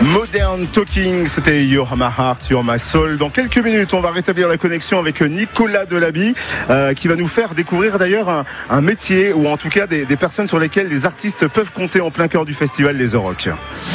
Modern Talking, c'était You're My Heart, You're My Soul. Dans quelques minutes, on va rétablir la connexion avec Nicolas Delaby, qui va nous faire découvrir d'ailleurs un métier, ou en tout cas des personnes sur lesquelles les artistes peuvent compter en plein cœur du festival Les Orocs.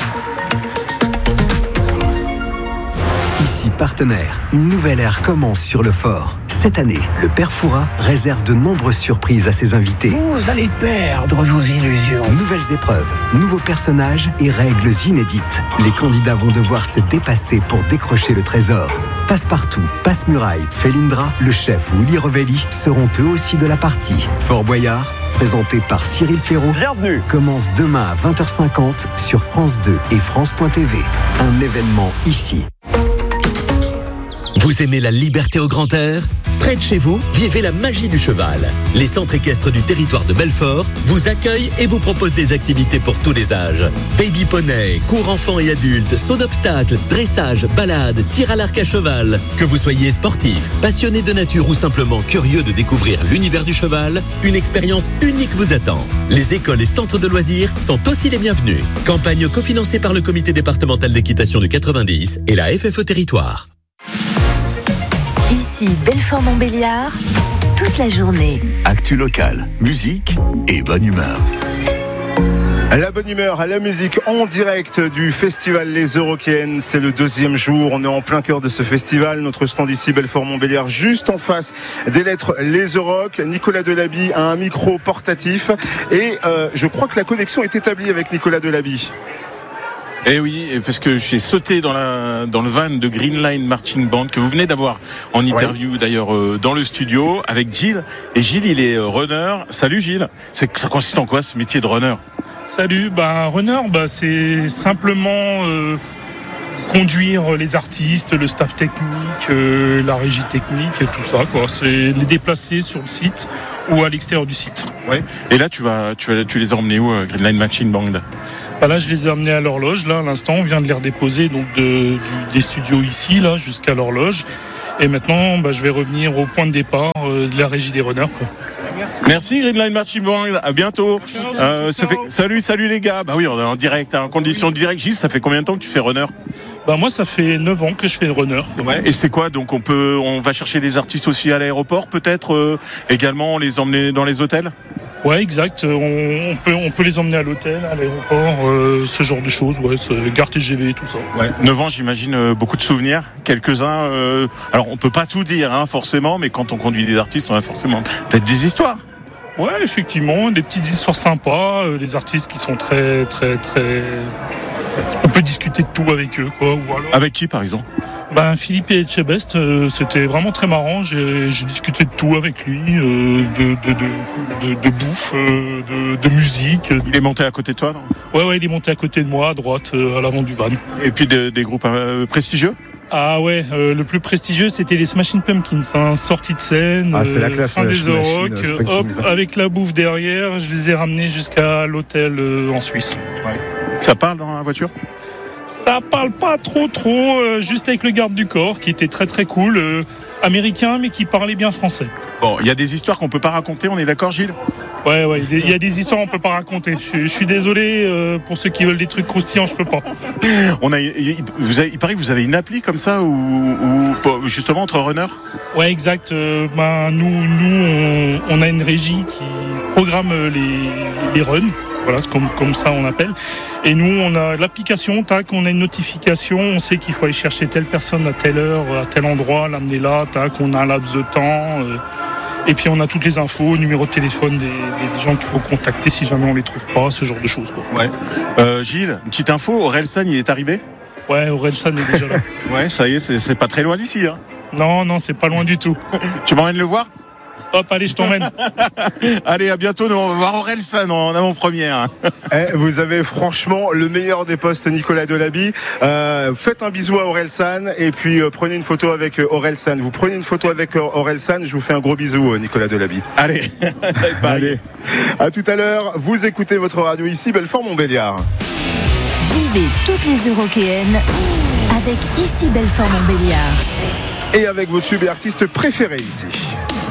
Ici partenaire, une nouvelle ère commence sur le fort. Cette année, le Père Fouras réserve de nombreuses surprises à ses invités. Vous allez perdre vos illusions. Nouvelles épreuves, nouveaux personnages et règles inédites. Les candidats vont devoir se dépasser pour décrocher le trésor. Passe-Partout, Passe-Muraille, Felindra, le chef ou Willy Revelli seront eux aussi de la partie. Fort Boyard, présenté par Cyril Ferraud, Bienvenue. commence demain à 20h50 sur France 2 et France.tv. Un événement ici. Vous aimez la liberté au grand air ? Près de chez vous, vivez la magie du cheval. Les centres équestres du territoire de Belfort vous accueillent et vous proposent des activités pour tous les âges. Baby poney, cours enfants et adultes, saut d'obstacles, dressage, balade, tir à l'arc à cheval. Que vous soyez sportif, passionné de nature ou simplement curieux de découvrir l'univers du cheval, une expérience unique vous attend. Les écoles et centres de loisirs sont aussi les bienvenus. Campagne cofinancée par le comité départemental d'équitation du 90 et la FFE Territoire. Ici, Belfort-Montbéliard, toute la journée. Actu locale, musique et bonne humeur. La bonne humeur, la musique en direct du festival Les Orokiennes. C'est le deuxième jour. On est en plein cœur de ce festival. Notre stand ici, Belfort-Montbéliard, juste en face des lettres Les Orocs. Nicolas Delaby a un micro portatif. Et je crois que la connexion est établie avec Nicolas Delaby. Eh oui, parce que j'ai sauté dans le van de Green Line Marching Band que vous venez d'avoir en interview d'ailleurs dans le studio avec Gilles. Et Gilles, il est runner. Salut Gilles. Ça consiste en quoi ce métier de runner ? Salut, runner, c'est simplement conduire les artistes, le staff technique, la régie technique et tout ça, quoi. C'est les déplacer sur le site ou à l'extérieur du site. Ouais. Et là, tu les as emmenés où, Green Line Marching Band ? Là, je les ai amenés à l'horloge. Là, à l'instant, on vient de les redéposer donc des studios ici, là, jusqu'à l'horloge. Et maintenant, je vais revenir au point de départ de la régie des runners, quoi. Merci Green Line Marching Band, à bientôt. Salut les gars. Oui, on est en direct, en condition de direct. Gilles, ça fait combien de temps que tu fais runner ? Moi, ça fait 9 ans que je fais runner. Ouais. Et c'est quoi ? Donc on va chercher des artistes aussi à l'aéroport, peut-être également les emmener dans les hôtels ? Ouais, exact. On peut les emmener à l'hôtel, à l'aéroport, ce genre de choses. Ouais, gare TGV, tout ça. Ouais. 9 ans, j'imagine beaucoup de souvenirs. Quelques-uns. Alors, on peut pas tout dire, forcément, mais quand on conduit des artistes, on a forcément peut-être des histoires. Ouais, effectivement, des petites histoires sympas. Des artistes qui sont très, très, très. On peut discuter de tout avec eux, quoi. Ou alors... Avec qui, par exemple ? Philippe Etchebest, c'était vraiment très marrant. J'ai discuté de tout avec lui, de bouffe, de musique. Il est monté à côté de toi, non ? Ouais, il est monté à côté de moi, à droite, à l'avant du van. Et puis des groupes prestigieux ? Ah ouais, le plus prestigieux c'était les Smashing Pumpkins, sortie de scène, c'est la classe, fin des Orocs, avec la bouffe derrière, je les ai ramenés jusqu'à l'hôtel en Suisse. Ouais. Ça parle dans la voiture ? Ça parle pas trop, juste avec le garde du corps qui était très très cool, américain mais qui parlait bien français. Bon, il y a des histoires qu'on peut pas raconter, on est d'accord Gilles ? Ouais, il y a des histoires qu'on peut pas raconter. Je suis désolé pour ceux qui veulent des trucs croustillants, je peux pas. Il paraît que vous avez une appli comme ça ou justement entre runners ? Ouais, exact. Nous, on a une régie qui programme les runs. Voilà, c'est comme ça on appelle. Et nous, on a l'application, on a une notification, on sait qu'il faut aller chercher telle personne à telle heure, à tel endroit, l'amener là, on a un laps de temps. Et puis on a toutes les infos, numéro de téléphone des gens qu'il faut contacter si jamais on les trouve pas, ce genre de choses, quoi. Ouais. Gilles, une petite info, Orelsan, il est arrivé ? Ouais, Orelsan est déjà là. Ouais, ça y est, c'est pas très loin d'ici. Non, c'est pas loin du tout. Tu m'emmènes le voir ? Hop, allez, je t'emmène. Allez, à bientôt. Nous, on va voir Orelsan en avant-première. Vous avez franchement le meilleur des postes, Nicolas Delaby. Faites un bisou à Orelsan et puis prenez une photo avec Orelsan. Vous prenez une photo avec Orelsan, je vous fais un gros bisou, Nicolas Delaby. Allez. Allez. À tout à l'heure. Vous écoutez votre radio ici, Belfort-Montbéliard. Vivez toutes les Orokéennes avec ici Belfort-Montbéliard. Et avec vos tubes et artistes préférés ici.